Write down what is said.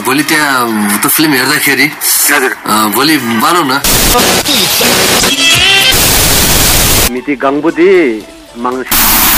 भोलि त्यहाँ त्यो फिल्म हेर्दाखेरि भोलि बनाऊ न मिति गाङबुदी माङ